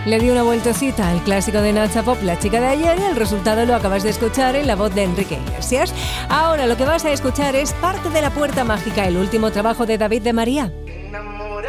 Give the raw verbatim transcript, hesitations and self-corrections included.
Le di una vueltecita al clásico de Nacha Pop, La chica de ayer, y el resultado lo acabas de escuchar en la voz de Enrique Iglesias. Ahora lo que vas a escuchar es Parte de la puerta mágica, el último trabajo de David de María.